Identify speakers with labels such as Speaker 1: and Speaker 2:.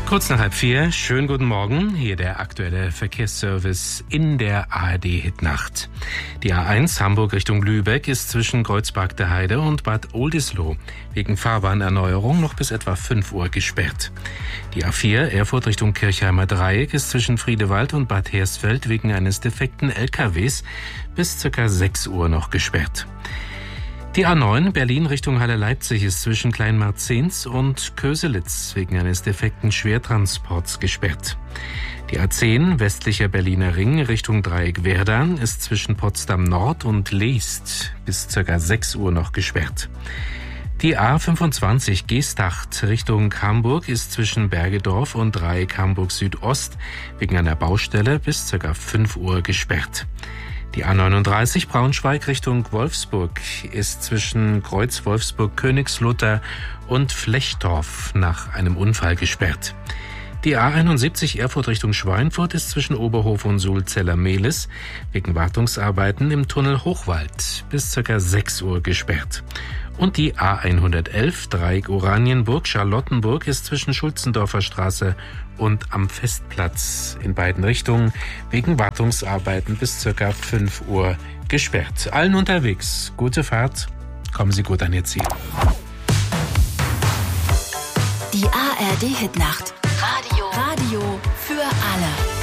Speaker 1: Kurz nach 3:30, schönen guten Morgen. Hier der aktuelle Verkehrsservice in der ARD-Hitnacht. Die A1 Hamburg Richtung Lübeck ist zwischen Kreuzberg der Heide und Bad Oldesloe wegen Fahrbahnerneuerung noch bis etwa 5 Uhr gesperrt. Die A4 Erfurt Richtung Kirchheimer Dreieck ist zwischen Friedewald und Bad Hersfeld wegen eines defekten LKWs bis ca. 6 Uhr noch gesperrt. Die A9 Berlin Richtung Halle-Leipzig ist zwischen Kleinmarzens und Köselitz wegen eines defekten Schwertransports gesperrt. Die A10 westlicher Berliner Ring Richtung Dreieck Werder ist zwischen Potsdam Nord und Leest bis ca. 6 Uhr noch gesperrt. Die A25 Geesthacht Richtung Hamburg ist zwischen Bergedorf und Dreieck Hamburg Südost wegen einer Baustelle bis ca. 5 Uhr gesperrt. Die A39 Braunschweig Richtung Wolfsburg ist zwischen Kreuz Wolfsburg-Königslutter und Flechtdorf nach einem Unfall gesperrt. Die A71 Erfurt Richtung Schweinfurt ist zwischen Oberhof und Sulzeller-Mehlis wegen Wartungsarbeiten im Tunnel Hochwald bis ca. 6 Uhr gesperrt. Und die A111 Dreieck Oranienburg-Charlottenburg ist zwischen Schulzendorfer Straße und am Festplatz in beiden Richtungen wegen Wartungsarbeiten bis ca. 5 Uhr gesperrt. Allen unterwegs gute Fahrt, kommen Sie gut an Ihr Ziel.
Speaker 2: Die ARD-Hitnacht. Radio für alle.